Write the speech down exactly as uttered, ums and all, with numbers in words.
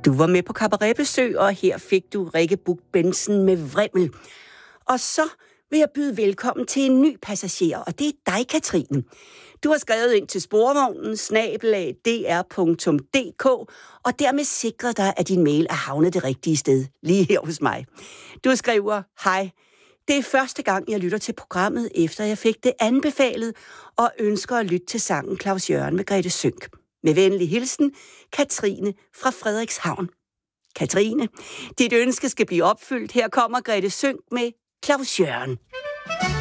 Du var med på cabaretbesøg, og her fik du Rikke Buch Bentzen med Vrimmel. Og så vil jeg byde velkommen til en ny passager, og det er dig, Katrine. Du har skrevet ind til sporvognen snabel-a d r punktum d k, og dermed sikret dig, at din mail er havnet det rigtige sted, lige her hos mig. Du skriver, hej, det er første gang, jeg lytter til programmet, efter jeg fik det anbefalet, og ønsker at lytte til sangen Claus Jørgen med Grethe Sønck. Med venlig hilsen, Katrine fra Frederikshavn. Katrine, dit ønske skal blive opfyldt. Her kommer Grethe Sønck med Claus Jørgen.